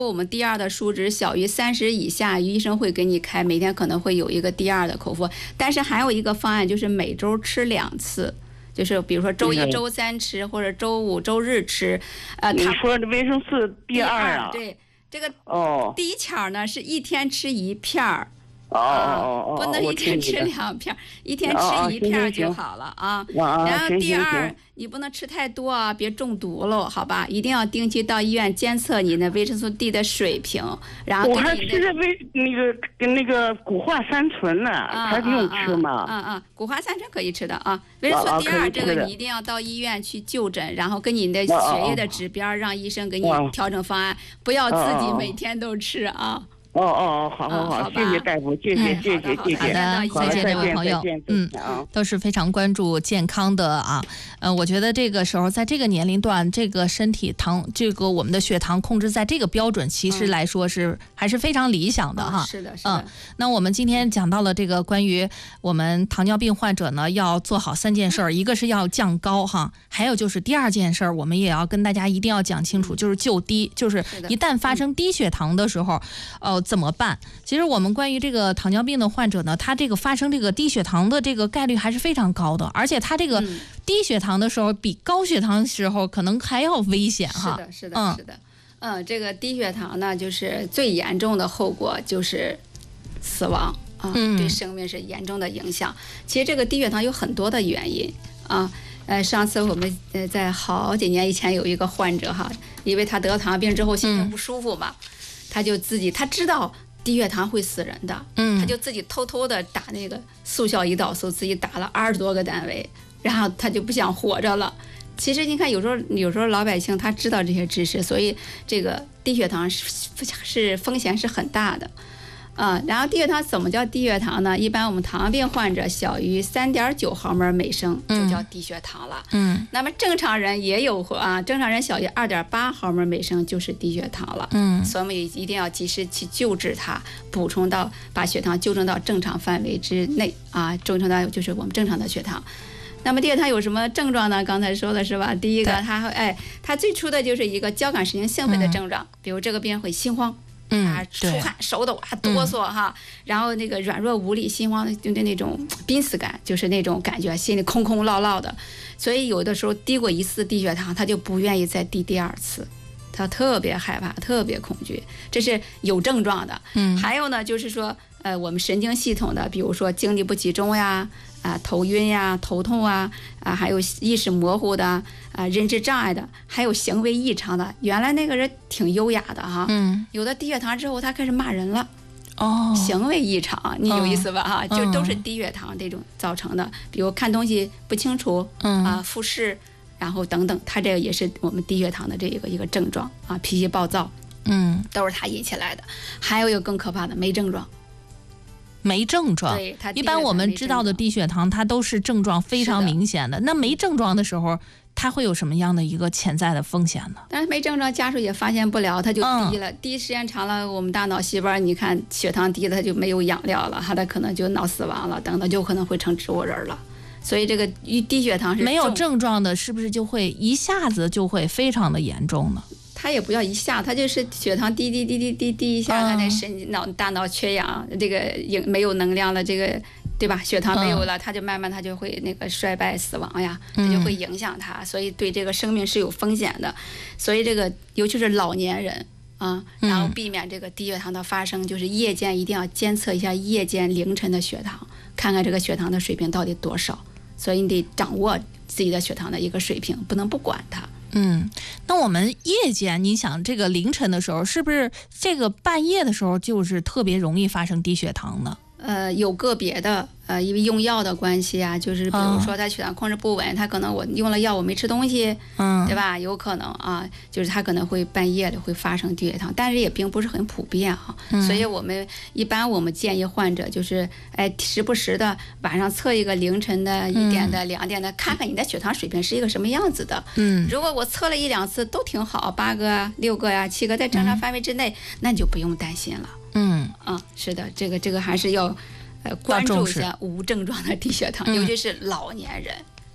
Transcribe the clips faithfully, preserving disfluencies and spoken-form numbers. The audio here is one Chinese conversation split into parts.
我们第二的数值小于三十以下，医生会给你开，每天可能会有一个第二的口服。但是还有一个方案，就是每周吃两次，就是比如说周一、周三吃，或者周五、周日吃。呃， 你说的维生素 B 二啊？ 对，这个哦， 第一巧呢是一天吃一片儿。 哦哦哦， 不能一天吃两片，一天吃一片就好了啊。然后第二，你不能吃太多啊，别中毒了，好吧？一定要定期到医院监测你的维生素 D 的水平。然后我还吃着维那个跟那个谷化三醇呢，还不用吃吗？ 嗯嗯，谷化三醇可以吃的啊。维生素 D 二这个你一定要到医院去就诊，然后跟你的血液的指标，让医生给你调整方案，不要自己每天都吃啊。 哦哦哦，好好好，谢谢大夫，谢谢谢谢谢谢。 好的，谢谢这位朋友，嗯，都是非常关注健康的啊。呃，我觉得这个时候在这个年龄段，这个身体糖，这个我们的血糖控制在这个标准，其实来说是还是非常理想的哈。 是的，是的。 嗯，那我们今天讲到了这个关于我们糖尿病患者呢，要做好三件事儿，一个是要降高哈，还有就是第二件事儿，我们也要跟大家一定要讲清楚，就是就低，就是一旦发生低血糖的时候，呃。怎么办？其实我们关于这个糖尿病的患者呢，他这个发生这个低血糖的这个概率还是非常高的，而且他这个低血糖的时候比高血糖的时候可能还要危险哈。 是的，是的，嗯、是的，嗯，这个低血糖呢，就是最严重的后果就是死亡啊，嗯、对生命是严重的影响。其实这个低血糖有很多的原因啊。呃，上次我们呃在好几年以前有一个患者哈，因为他得了糖尿病之后心情不舒服嘛。嗯，他就自己他知道低血糖会死人的，嗯，他就自己偷偷的打那个速效胰岛素，自己打了二十多个单位，然后他就不想活着了。其实你看，有时候有时候老百姓他知道这些知识，所以这个低血糖是是风险是很大的。啊、嗯，然后低血糖怎么叫低血糖呢？一般我们糖尿病患者小于三点九毫摩尔每升就叫低血糖了。嗯，那么正常人也有啊，正常人小于二点八毫摩尔每升就是低血糖了。嗯，所以我们一定要及时去救治它，补充到把血糖纠正到正常范围之内啊，纠正到就是我们正常的血糖。那么低血糖有什么症状呢？刚才说的是吧？第一个，它哎，它最初的就是一个交感神经兴奋的症状，嗯、比如这个病人会心慌。啊，出汗、手抖啊，哆嗦哈，嗯、然后那个软弱无力、心慌就那种濒死感，就是那种感觉，心里空空落落的。所以有的时候低过一次低血糖，他就不愿意再低第二次，他特别害怕，特别恐惧，这是有症状的。嗯，还有呢，就是说，呃，我们神经系统的，比如说精力不集中呀。啊，头晕呀，头痛啊，啊，还有意识模糊的，啊，认知障碍的，还有行为异常的。原来那个人挺优雅的哈，嗯，有了低血糖之后，他开始骂人了，哦，行为异常，你有意思吧？哈、哦，就都是低血糖这种造成的，比如看东西不清楚，嗯啊，复视，然后等等，他这个也是我们低血糖的这一个一个症状啊，脾气暴躁，嗯，都是他引起来的。还有一个更可怕的，没症状。 没症状，一般我们知道的低血糖，它都是症状非常明显的。那没症状的时候，它会有什么样的一个潜在的风险呢？ 但是没症状，家属也发现不了，它就低了。嗯、低时间长了，我们大脑细胞，你看血糖低了，它就没有养料了，它的可能就脑死亡了，等等，就可能会成植物人了。所以这个低血糖是没有症状的，是不是就会一下子就会非常的严重呢？ 它也不叫一下，它就是血糖滴滴滴滴滴滴一下，它的神脑大脑缺氧，这个影没有能量了，这个对吧？血糖没有了，它就慢慢它就会那个衰败死亡呀，它就会影响它，所以对这个生命是有风险的。所以这个尤其是老年人啊，然后避免这个低血糖的发生，就是夜间一定要监测一下夜间凌晨的血糖，看看这个血糖的水平到底多少。所以你得掌握自己的血糖的一个水平，不能不管它。 嗯，那我们夜间，你想这个凌晨的时候，是不是这个半夜的时候就是特别容易发生低血糖呢？ 呃，有个别的，呃，因为用药的关系啊，就是比如说他血糖控制不稳，嗯、他可能我用了药我没吃东西，嗯，对吧？有可能啊，就是他可能会半夜里会发生低血糖，但是也并不是很普遍啊。嗯、所以我们一般我们建议患者就是，哎，时不时的晚上测一个凌晨的一点的、两点的，看看你的血糖水平是一个什么样子的。嗯，如果我测了一两次都挺好，八个啊、六个呀、啊、七个在正常范围之内，嗯、那你就不用担心了。嗯啊，是的，这个这个还是要，呃，关注一下无症状的低血糖，嗯、尤其是老年人。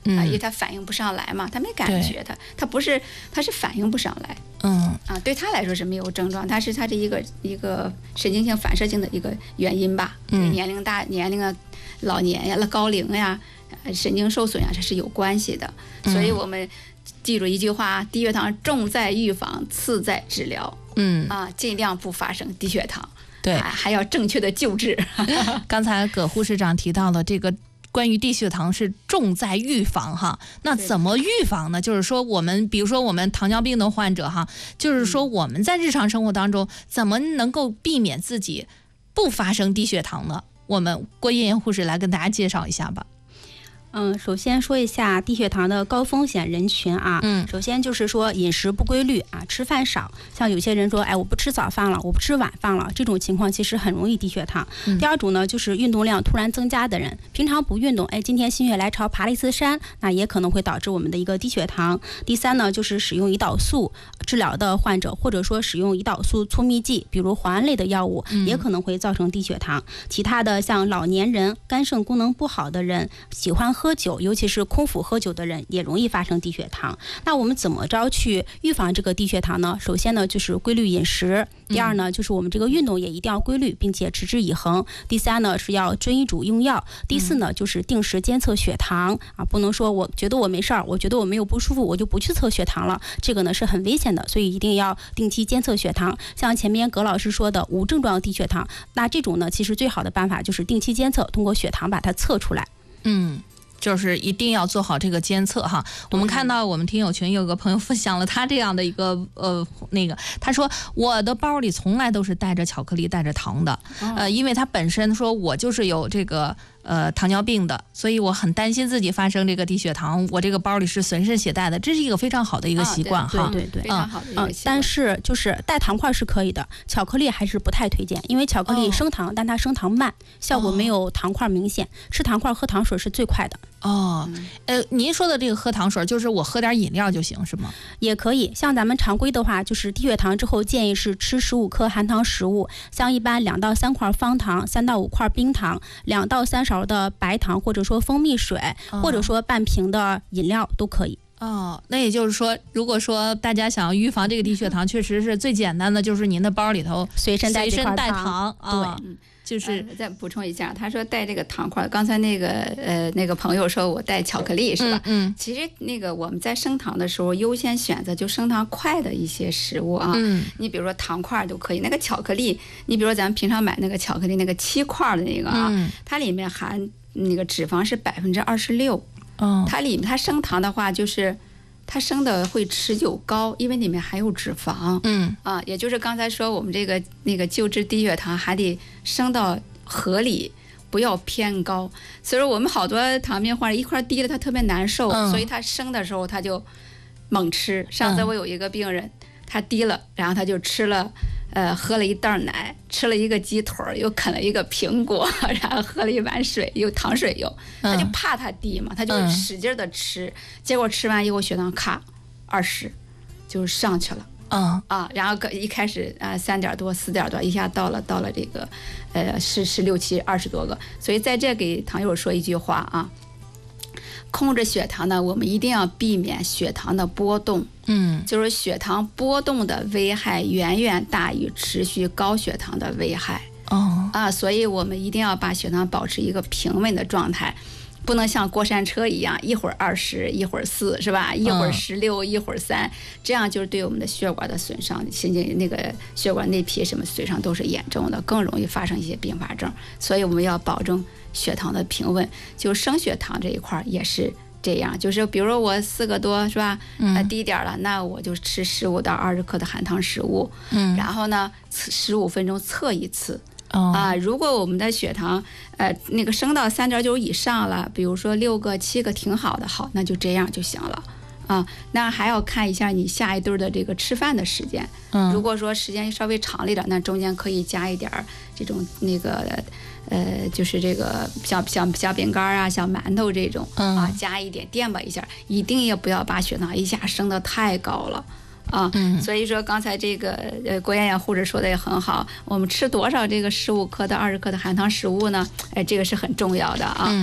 啊，因为他反应不上来嘛，他没感觉，他他不是他是反应不上来， 嗯啊，对他来说是没有症状，他是他这一个一个神经性反射性的一个原因吧， 嗯， 年龄大年龄啊，老年呀、高龄呀、神经受损呀，这是有关系的，所以我们记住一句话：低血糖重在预防，次在治疗。 嗯啊，尽量不发生低血糖， 对， 还还要正确的救治。 刚才葛护士长提到了这个关于低血糖是重在预防哈，那怎么预防呢？就是说我们比如说我们糖尿病的患者哈，就是说我们在日常生活当中怎么能够避免自己不发生低血糖呢？我们郭艳艳护士来跟大家介绍一下吧。 嗯，首先说一下低血糖的高风险人群啊。 嗯， 首先就是说饮食不规律啊，吃饭少，像有些人说，哎，我不吃早饭了，我不吃晚饭了，这种情况其实很容易低血糖。嗯、第二种呢，就是运动量突然增加的人，平常不运动，哎，今天心血来潮爬了一次山，那也可能会导致我们的一个低血糖。第三呢，就是使用胰岛素治疗的患者，或者说使用胰岛素促泌剂，比如磺胺类的药物， 嗯、 也可能会造成低血糖。其他的像老年人、肝肾功能不好的人，喜欢喝喝酒，尤其是空腹喝酒的人也容易发生低血糖。那我们怎么着去预防这个低血糖呢？首先呢，就是规律饮食；第二呢，就是我们这个运动也一定要规律，并且持之以恒；第三呢，是要遵医嘱用药；第四呢，就是定时监测血糖啊，不能说我觉得我没事儿，我觉得我没有不舒服，我就不去测血糖了，这个呢是很危险的，所以一定要定期监测血糖。像前面葛老师说的无症状低血糖，那这种呢，其实最好的办法就是定期监测，通过血糖把它测出来。 嗯。就是一定要做好这个监测哈。我们看到我们听友群有个朋友分享了他这样的一个呃那个，他说我的包里从来都是带着巧克力带着糖的，呃，因为他本身说我就是有这个呃糖尿病的，所以我很担心自己发生这个低血糖，我这个包里是随身携带的，这是一个非常好的一个习惯哈。 对对对， 非常好的一个习惯。 但是就是带糖块是可以的，巧克力还是不太推荐，因为巧克力升糖，但它升糖慢，效果没有糖块明显。吃糖块喝糖水是最快的。 哦，呃，您说的这个喝糖水，就是我喝点饮料就行是吗？ 也可以，像咱们常规的话，就是低血糖之后建议是吃十五克含糖食物，像一般两到三块方糖，三到五块冰糖，两到三勺的白糖，或者说蜂蜜水， 哦、 或者说半瓶的饮料都可以。 哦，那也就是说，如果说大家想要预防这个低血糖，确实是最简单的，就是您的包里头随身带随身带糖。 糖， 对。 嗯就是、 呃、再补充一下，他说带这个糖块，刚才那个呃那个朋友说我带巧克力是吧？ 嗯，嗯其实那个我们在升糖的时候，优先选择就升糖快的一些食物啊。 嗯， 你比如说糖块都可以，那个巧克力，你比如说咱们平常买那个巧克力那个七块的那个啊， 嗯、 它里面含那个脂肪是百分之二十六。 哦， 它里面它升糖的话就是。它升的会持久高，因为里面含有脂肪。 嗯啊，也就是刚才说我们这个那个救治低血糖还得升到合理，不要偏高。所以说我们好多糖尿病患者一块低了，他特别难受， 嗯、 所以他升的时候他就猛吃。上次我有一个病人，嗯、他低了，然后他就吃了。呃，喝了一袋奶，吃了一个鸡腿，又啃了一个苹果，然后喝了一碗水，有糖水有，他就怕他低嘛，他就使劲的吃，嗯、结果吃完以后血糖咔二十，就上去了， 嗯啊，然后一开始啊三点多四点多，一下到了到了这个呃十十六七二十多个，所以在这给糖友说一句话啊。控制血糖呢，我们一定要避免血糖的波动。 嗯， 就是血糖波动的危害远远大于持续高血糖的危害。 哦， 啊，所以我们一定要把血糖保持一个平稳的状态，不能像过山车一样，一会儿二十，一会儿四，是吧？一会儿十六，一会儿三，这样就是对我们的血管的损伤、心经那个血管内皮什么损伤都是严重的，更容易发生一些并发症。所以我们要保证血糖的平稳，就升血糖这一块也是这样，就是比如说我四个多是吧，呃低点了，那我就吃十五到二十克的含糖食物， 嗯， 然后呢，十五分钟测一次。 哦、 啊，如果我们的血糖呃那个升到三点九以上了，比如说六个七个挺好的，好，那就这样就行了。啊，那还要看一下你下一顿的这个吃饭的时间。 嗯， 如果说时间稍微长了一点，那中间可以加一点这种那个呃，就是这个小小小饼干啊、小馒头这种、 嗯、 啊，加一点垫吧一下，一定也不要把血糖一下升得太高了。啊， 嗯， 所以说刚才这个呃郭艳艳护士说的也很好，我们吃多少这个十五克到二十克的含糖食物呢？哎，这个是很重要的啊。 嗯，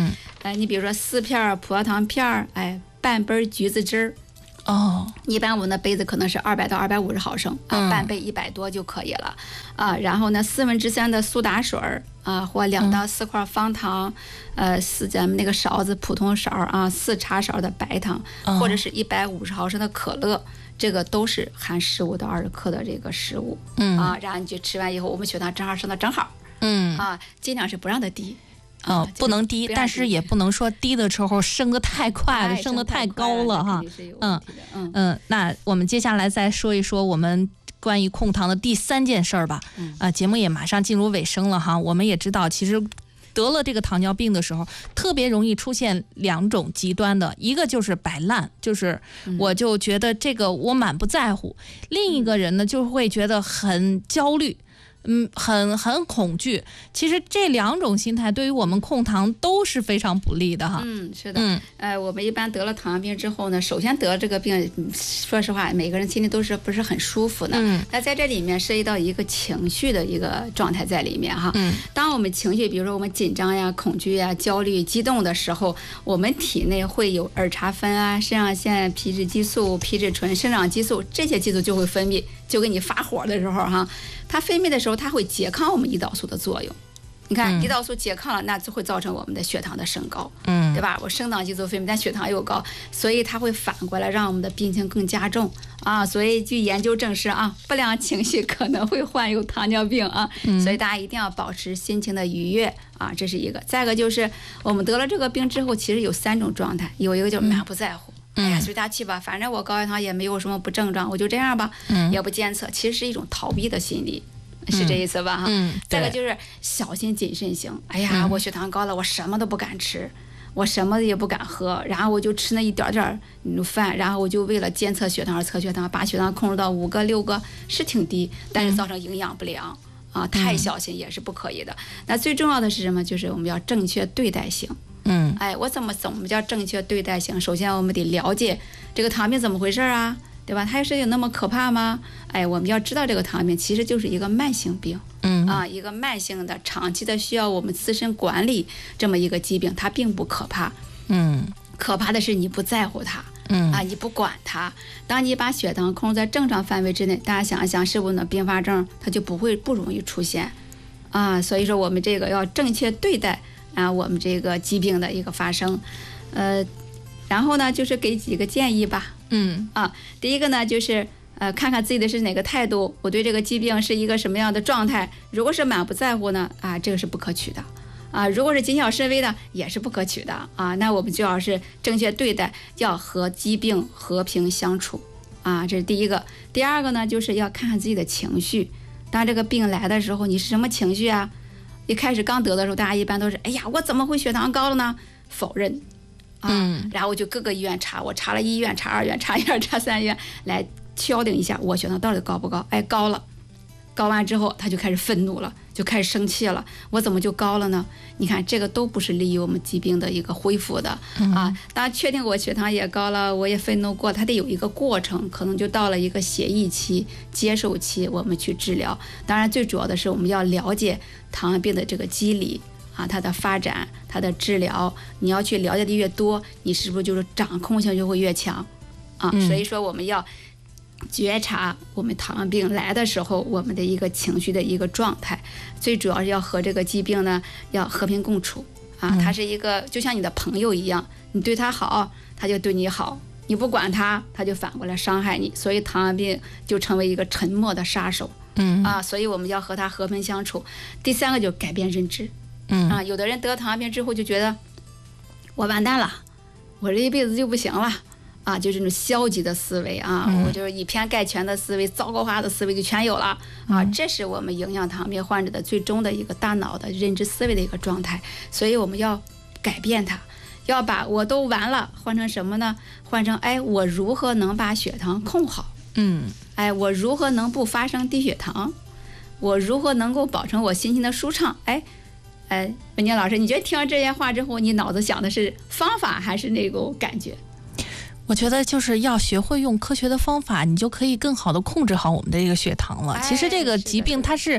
哎，你比如说四片葡萄糖片儿，哎，半杯橘子汁儿。 哦， 一般我们的杯子可能是二百到二百五十毫升啊， 嗯、 半杯一百多就可以了啊。然后呢，四分之三的苏打水儿啊，或两到四块方糖，嗯、呃，四咱们那个勺子普通勺啊，四茶勺的白糖， 哦、 或者是一百五十毫升的可乐，这个都是含十五到二十克的这个食物。 嗯啊，然后你就吃完以后，我们血糖正好升到正好。 嗯啊，尽量是不让它低。 哦，不能低，但是也不能说低的时候升得太快了，升得太高了哈。 嗯嗯嗯，那我们接下来再说一说我们关于控糖的第三件事儿吧。 嗯、 啊，节目也马上进入尾声了哈。我们也知道，其实得了这个糖尿病的时候，特别容易出现两种极端的，一个就是摆烂，就是我就觉得这个我满不在乎；嗯、另一个人呢，就会觉得很焦虑。嗯，很很恐惧。其实这两种心态对于我们控糖都是非常不利的哈。 嗯，是的。 嗯， 呃，我们一般得了糖尿病之后呢，首先得了这个病，说实话，每个人心里都是不是很舒服的。 嗯。 那在这里面涉及到一个情绪的一个状态在里面哈。 嗯。 当我们情绪，比如说我们紧张呀、恐惧呀、焦虑、激动的时候，我们体内会有儿茶酚啊、肾上腺皮质激素、皮质醇、生长激素这些激素就会分泌，就给你发火的时候哈。它分泌的时候，它会拮抗我们胰岛素的作用。你看，胰岛素拮抗了，那就会造成我们的血糖的升高， 嗯， 对吧？我升糖激素分泌，但血糖又高，所以它会反过来让我们的病情更加重啊。所以据研究证实啊，不良情绪可能会患有糖尿病啊。 嗯、 所以大家一定要保持心情的愉悦啊，这是一个。再一个就是我们得了这个病之后，其实有三种状态，有一个就是满不在乎。 嗯、 哎呀，随他去吧，反正我高血糖也没有什么不症状，我就这样吧， 嗯、 也不监测，其实是一种逃避的心理。是这意思吧？哈、 嗯， 再一个就是小心谨慎型。哎呀， 嗯、 我血糖高了，我什么都不敢吃，我什么也不敢喝，然后我就吃那一点点饭，然后我就为了监测血糖而测血糖，把血糖控制到五个六个是挺低，但是造成营养不良、嗯、啊，太小心也是不可以的。那最重要的是什么？就是我们要正确对待型。 嗯， 哎，我怎么怎么叫正确对待型？首先我们得了解这个糖病怎么回事啊。对吧？它是有那么可怕吗？哎，我们要知道这个糖尿病其实就是一个慢性病， 嗯啊，一个慢性的、长期的需要我们自身管理这么一个疾病，它并不可怕， 嗯， 可怕的是你不在乎它， 嗯啊，你不管它。当你把血糖控制在正常范围之内，大家想一想，是不是呢？并发症它就不会不容易出现，啊，所以说我们这个要正确对待啊，我们这个疾病的一个发生，呃，然后呢，就是给几个建议吧。 嗯啊，第一个呢，就是呃，看看自己的是哪个态度，我对这个疾病是一个什么样的状态。如果是满不在乎呢，啊，这个是不可取的，啊，如果是谨小慎微的，也是不可取的，啊，那我们就要是正确对待，要和疾病和平相处，啊，这是第一个。第二个呢，就是要看看自己的情绪。当这个病来的时候，你是什么情绪啊？一开始刚得的时候，大家一般都是，哎呀，我怎么会血糖高了呢？否认。啊， 嗯， 然后我就各个医院查，我查了一院、查二院、查一院、查三院，来敲定一下我血糖到底高不高？哎，高了，高完之后他就开始愤怒了，就开始生气了，我怎么就高了呢？你看这个都不是利于我们疾病的一个恢复的、 嗯、 啊。当确定我血糖也高了，我也愤怒过，它得有一个过程，可能就到了一个协议期、接受期，我们去治疗。当然，最主要的是我们要了解糖尿病的这个机理。啊，它的发展，它的治疗，你要去了解的越多，你是不是就是掌控性就会越强啊？ 嗯、 所以说我们要觉察我们糖尿病来的时候，我们的一个情绪的一个状态，最主要是要和这个疾病呢要和平共处啊。它是一个就像你的朋友一样，你对他好，他就对你好；你不管他，他就反过来伤害你。所以糖尿病就成为一个沉默的杀手。 嗯啊，所以我们要和他和平相处。第三个就是改变认知。 嗯啊，有的人得糖尿病之后就觉得我完蛋了，我这一辈子就不行了啊，就这种消极的思维啊， 嗯、 我就是以偏概全的思维、糟糕化的思维就全有了啊。 嗯、 这是我们影响糖尿病患者的最终的一个大脑的认知思维的一个状态，所以我们要改变它，要把我都完了换成什么呢？换成哎，我如何能把血糖控好？ 嗯， 哎，我如何能不发生低血糖？我如何能够保证我心情的舒畅？哎。哎，文静老师，你觉得听完这些话之后，你脑子想的是方法还是那个感觉？ 我觉得就是要学会用科学的方法，你就可以更好的控制好我们的这个血糖了。 哎、 其实这个疾病它是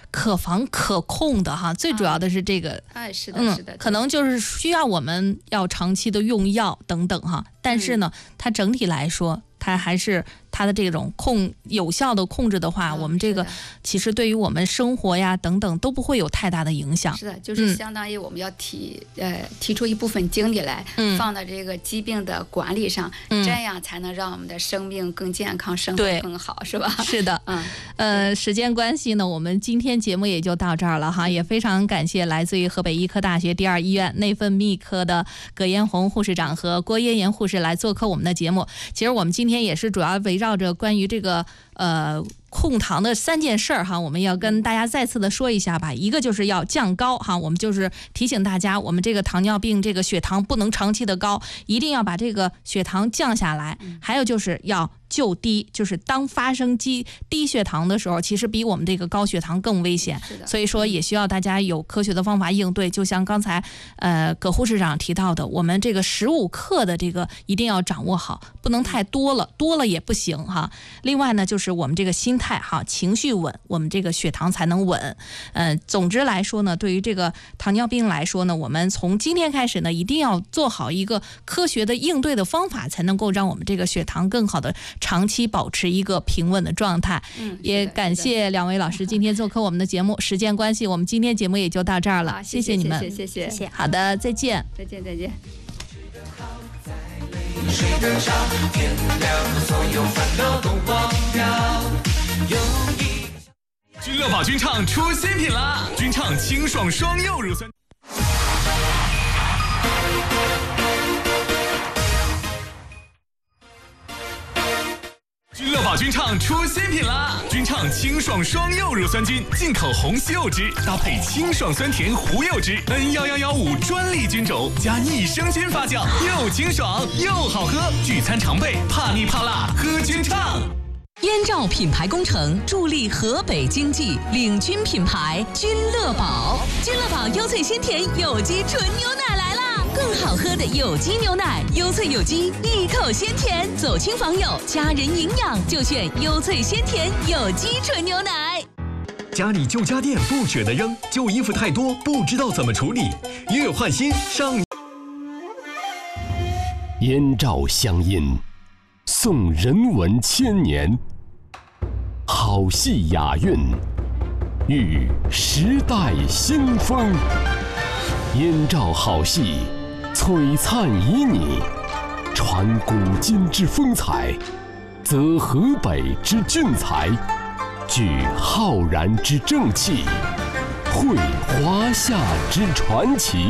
可防可控的哈。最主要的是这个， 哎，是的，是的， 嗯，可能就是需要我们要长期的用药等等哈。但是呢，嗯、它整体来说，它还是它的这种控有效的控制的话，嗯、我们这个其实对于我们生活呀等等都不会有太大的影响。 是的，就是相当于我们要提、嗯、呃提出一部分精力来、嗯、放到这个疾病的管理上、嗯，这样才能让我们的生命更健康，生活更好，是吧？ 是的，嗯，呃，时间关系呢，我们今天节目也就到这儿了哈，也非常感谢来自于河北医科大学第二医院内分泌科的葛艳红护士长和郭嫣妍护士来做客我们的节目。其实我们今天也是主要围绕着关于这个呃控糖的三件事儿哈，我们要跟大家再次的说一下吧。一个就是要降高哈，我们就是提醒大家，我们这个糖尿病这个血糖不能长期的高，一定要把这个血糖降下来。还有就是要就低，就是当发生低低血糖的时候，其实比我们这个高血糖更危险，所以说也需要大家有科学的方法应对。就像刚才呃葛护士长提到的，我们这个十五克的这个一定要掌握好，不能太多了，多了也不行哈。另外呢，就是我们这个心态哈，情绪稳，我们这个血糖才能稳。嗯、呃，总之来说呢，对于这个糖尿病来说呢，我们从今天开始呢，一定要做好一个科学的应对的方法，才能够让我们这个血糖更好的长期保持一个平稳的状态。嗯，也感谢两位老师今天做客我们的节目。时间关系，我们今天节目也就到这儿了， 谢谢你们， 谢谢谢谢谢。好的，再见， 再见再见。 睡得着，天亮所有烦恼都忘掉。有一君乐宝君畅出新品啦！君畅清爽双柚乳酸。君乐宝君畅出新品啦！君畅清爽双柚乳酸菌，进口红西柚汁，搭配清爽酸甜胡柚汁 N 一一一五专利菌种，加益生菌发酵，又清爽又好喝。聚餐常备，怕腻怕辣，喝君畅。 燕赵品牌工程助力河北经济，领军品牌君乐宝。君乐宝优萃鲜甜有机纯牛奶来啦！更好喝的有机牛奶，优萃有机，一口鲜甜，走亲访友，家人营养就选优萃鲜甜有机纯牛奶。 家里旧家电不舍得扔，旧衣服太多不知道怎么处理，越换新上。 燕赵乡音，颂人文千年，好戏雅韵，遇时代新风。燕赵好戏，璀璨旖旎，传古今之风采，则河北之俊才，聚浩然之正气，绘华夏之传奇。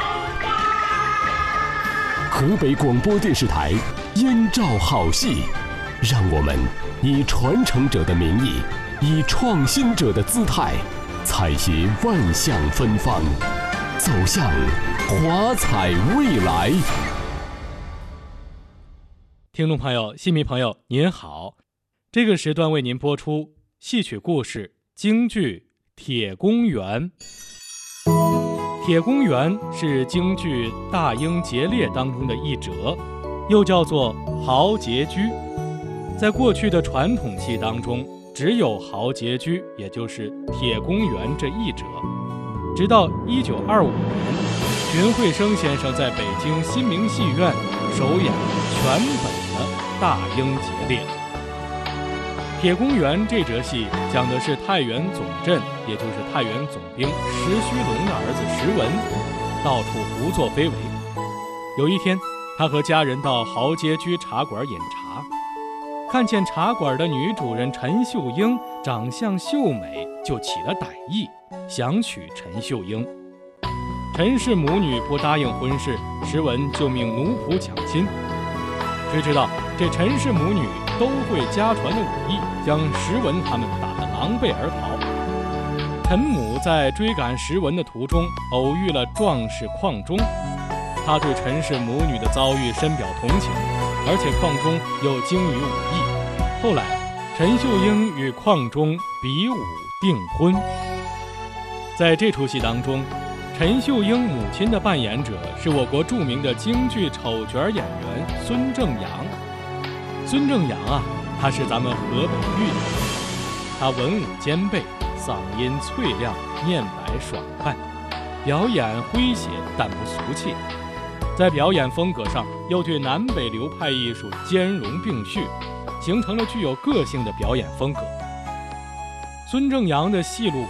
河北广播电视台燕赵好戏，让我们以传承者的名义，以创新者的姿态，采撷万象芬芳，走向华彩未来。 听众朋友、戏迷朋友您好，这个时段为您播出戏曲故事京剧《铁公园》。铁公园是京剧《大英劫猎》当中的一折，又叫做豪杰居。在过去的传统戏当中，只有豪杰居，也就是铁公园这一折。直到一九二五年，荀慧生先生在北京新明戏院首演全本的《大英劫猎》。铁公园这折戏讲的是太原总镇，也就是太原总兵石须龙的儿子石文，到处胡作非为。有一天，他和家人到豪杰居茶馆饮茶，看见茶馆的女主人陈秀英长相秀美，就起了歹意，想娶陈秀英。陈氏母女不答应婚事，石文就命奴仆抢亲。谁知道这陈氏母女都会家传的武艺，将石文他们打得狼狈而逃。陈母在追赶石文的途中，偶遇了壮士邝忠，他对陈氏母女的遭遇深表同情，而且邝忠又精于武艺。后来，陈秀英与邝忠比武订婚。在这出戏当中，陈秀英母亲的扮演者是我国著名的京剧丑角演员孙正阳。孙正阳啊，他是咱们河北豫的人，他文武兼备， 嗓音脆亮，面白爽快，表演诙谐但不俗气。在表演风格上，又对南北流派艺术兼容并蓄，形成了具有个性的表演风格。孙正阳的戏路